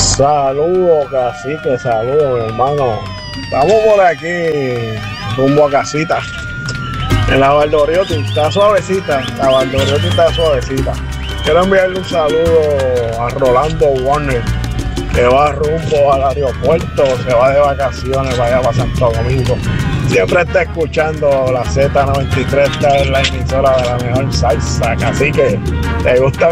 Saludos, cacique, saludos, mi hermano. Estamos por aquí, rumbo a casita. En la Valdoriotti, está suavecita. La Valdoriotti está suavecita. Quiero enviarle un saludo a Rolando Warner, que va rumbo al aeropuerto, se va de vacaciones para allá para Santo Domingo. Siempre está escuchando la Z93, está en la emisora de la mejor salsa. Así que te gusta